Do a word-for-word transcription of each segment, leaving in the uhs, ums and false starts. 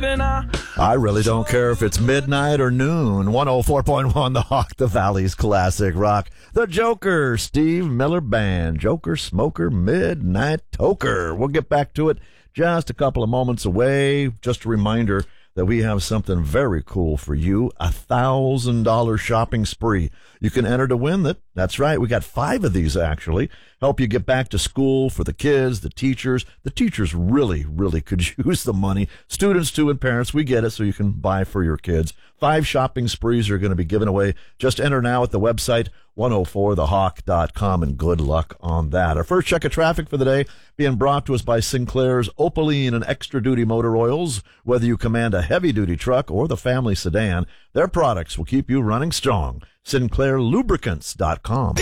baby, now. I really don't care if it's midnight or noon. one oh four point one The Hawk, the Valley's classic rock. The Joker, Steve Miller Band. Joker, Smoker, Midnight Toker. We'll get back to it just a couple of moments away. Just a reminder that we have something very cool for you, a thousand dollar shopping spree. You can enter to win that. That's right. We got five of these actually. Help you get back to school for the kids, the teachers. The teachers really, really could use the money. Students too and parents, we get it, so you can buy for your kids. Five shopping sprees are going to be given away. Just enter now at the website, one oh four the hawk dot com, and good luck on that. Our first check of traffic for the day being brought to us by Sinclair's Opaline and Extra Duty Motor Oils. Whether you command a heavy-duty truck or the family sedan, their products will keep you running strong. Sinclair Lubricants dot com.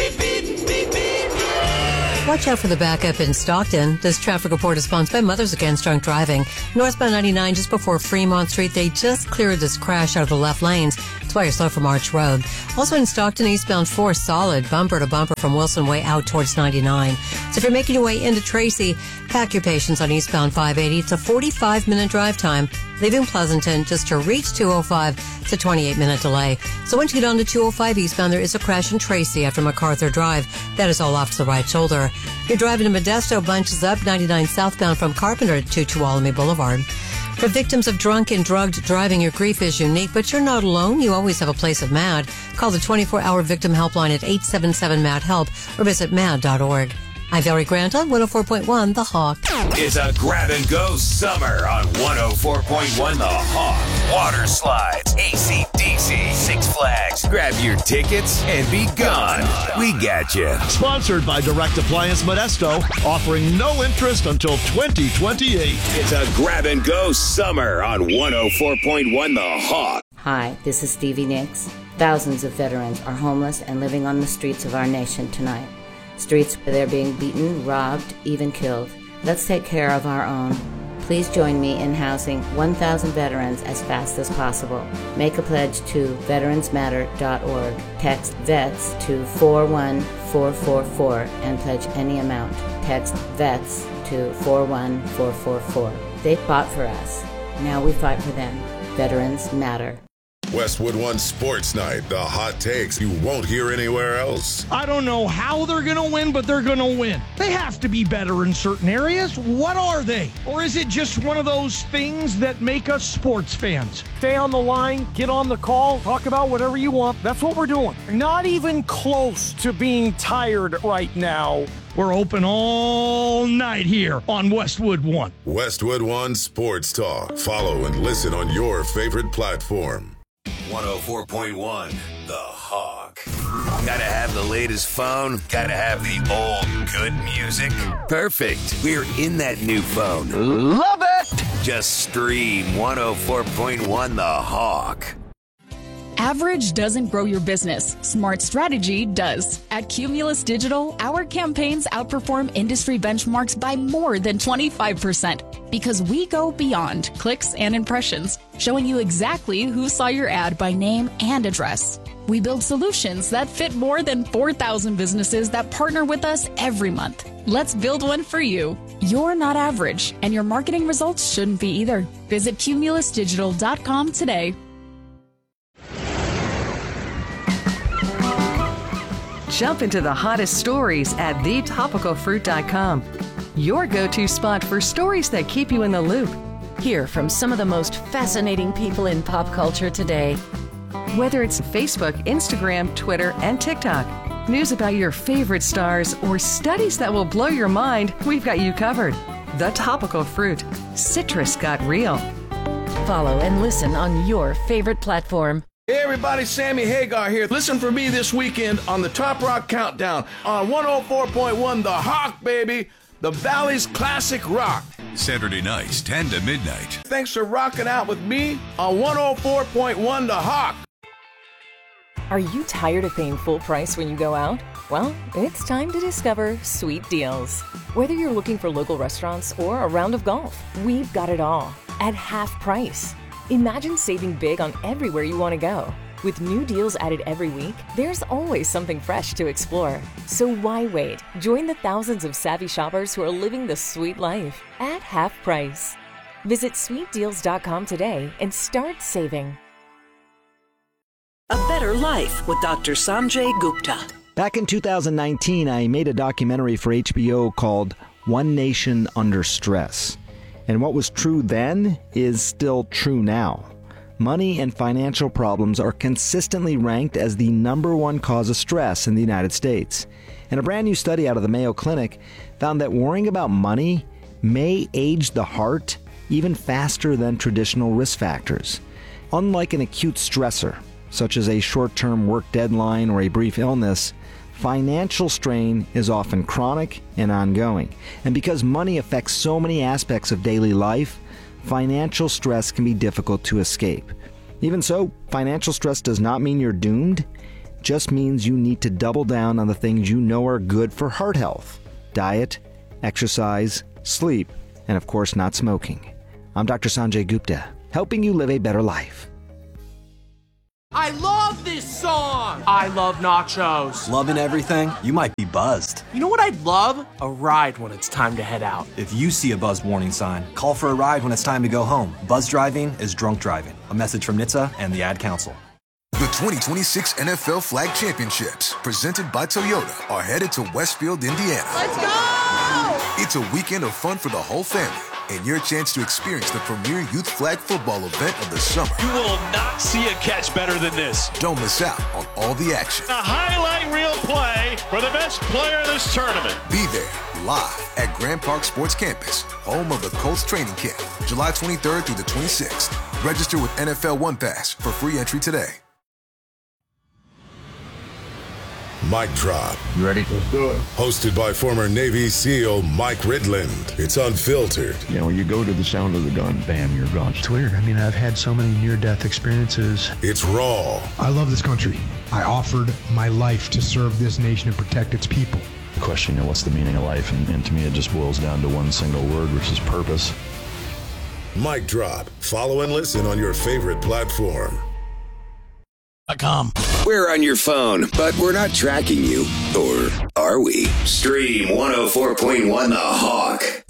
Watch out for the backup in Stockton. This traffic report is sponsored by Mothers Against Drunk Driving. Northbound ninety-nine, just before Fremont Street, they just cleared this crash out of the left lanes. That's why you're slow from Arch Road. Also in Stockton, eastbound four, solid bumper to bumper from Wilson Way out towards ninety-nine. So if you're making your way into Tracy, pack your patience on eastbound five eighty. It's a forty-five minute drive time. Leaving Pleasanton just to reach two oh five. It's a twenty-eight minute delay. So once you get on to two oh five eastbound, there is a crash in Tracy after MacArthur Drive. That is all off to the right shoulder. You're driving to Modesto, bunches up ninety-nine southbound from Carpenter to Tuolumne Boulevard. For victims of drunk and drugged driving, your grief is unique, but you're not alone. You always have a place of MAD. Call the twenty-four hour victim helpline at eight seven seven MAD HELP or visit mad dot org. I'm Valerie Grant on one oh four point one The Hawk. It's a grab-and-go summer on one oh four point one The Hawk. Water slides, A C D C, Six Flags. Grab your tickets and be gone. We got you. Sponsored by Direct Appliance Modesto, offering no interest until twenty twenty-eight. It's a grab-and-go summer on one oh four point one The Hawk. Hi, this is Stevie Nicks. Thousands of veterans are homeless and living on the streets of our nation tonight. Streets where they're being beaten, robbed, even killed. Let's take care of our own. Please join me in housing one thousand veterans as fast as possible. Make a pledge to veterans matter dot org. Text VETS to four one four four four and pledge any amount. Text VETS to four one four four four. They fought for us. Now we fight for them. Veterans matter. Westwood One Sports Night, the hot takes you won't hear anywhere else. I don't know how they're going to win, but they're going to win. They have to be better in certain areas. What are they? Or is it just one of those things that make us sports fans? Stay on the line, get on the call, talk about whatever you want. That's what we're doing. Not even close to being tired right now. We're open all night here on Westwood One. Westwood One Sports Talk. Follow and listen on your favorite platform. one oh four point one The Hawk. Gotta have the latest phone. Gotta have the old good music. Perfect. We're in that new phone. Love it! Just stream one oh four point one The Hawk. Average doesn't grow your business. Smart strategy does. At Cumulus Digital, our campaigns outperform industry benchmarks by more than twenty-five percent because we go beyond clicks and impressions, showing you exactly who saw your ad by name and address. We build solutions that fit more than four thousand businesses that partner with us every month. Let's build one for you. You're not average, and your marketing results shouldn't be either. Visit cumulus digital dot com today. Jump into the hottest stories at the topical fruit dot com. Your go-to spot for stories that keep you in the loop. Hear from some of the most fascinating people in pop culture today. Whether it's Facebook, Instagram, Twitter, and TikTok, news about your favorite stars, or studies that will blow your mind, we've got you covered. The Topical Fruit. Citrus got real. Follow and listen on your favorite platform. Hey everybody, Sammy Hagar here. Listen for me this weekend on the Top Rock Countdown on one oh four point one The Hawk, baby. The Valley's classic rock. Saturday nights, ten to midnight. Thanks for rocking out with me on one oh four point one The Hawk. Are you tired of paying full price when you go out? Well, it's time to discover Sweet Deals. Whether you're looking for local restaurants or a round of golf, we've got it all at half price. Imagine saving big on everywhere you want to go. With new deals added every week, there's always something fresh to explore. So why wait? Join the thousands of savvy shoppers who are living the sweet life at half price. Visit sweet deals dot com today and start saving. A Better Life with Doctor Sanjay Gupta. Back in two thousand nineteen, I made a documentary for H B O called One Nation Under Stress. And what was true then is still true now. Money and financial problems are consistently ranked as the number one cause of stress in the United States. And a brand new study out of the Mayo Clinic found that worrying about money may age the heart even faster than traditional risk factors. Unlike an acute stressor, such as a short-term work deadline or a brief illness, financial strain is often chronic and ongoing. And because money affects so many aspects of daily life, financial stress can be difficult to escape. Even so, financial stress does not mean you're doomed. It just means you need to double down on the things you know are good for heart health: diet, exercise, sleep, and of course not smoking. I'm Doctor Sanjay Gupta, helping you live a better life. I love this song! I love nachos. Loving everything? You might be buzzed. You know what I'd love? A ride when it's time to head out. If you see a buzzed warning sign, call for a ride when it's time to go home. Buzz driving is drunk driving. A message from N H T S A and the Ad Council. The twenty twenty-six N F L Flag Championships, presented by Toyota, are headed to Westfield, Indiana. Let's go! It's a weekend of fun for the whole family, and your chance to experience the premier youth flag football event of the summer. You will not see a catch better than this. Don't miss out on all the action. A highlight reel play for the best player of this tournament. Be there, live at Grand Park Sports Campus, home of the Colts training camp, July twenty-third through the twenty-sixth. Register with N F L One Pass for free entry today. Mic Drop. You ready? Let's do it. Hosted by former Navy SEAL Mike Ridland. It's unfiltered. You know, you go to the sound of the gun, bam, you're gone. It's weird. I mean, I've had so many near-death experiences. It's raw. I love this country. I offered my life to serve this nation and protect its people. The question, you know, what's the meaning of life? And, and to me, it just boils down to one single word, which is purpose. Mic Drop. Follow and listen on your favorite platform. We're on your phone, but we're not tracking you. Or are we? Stream one oh four point one The Hawk.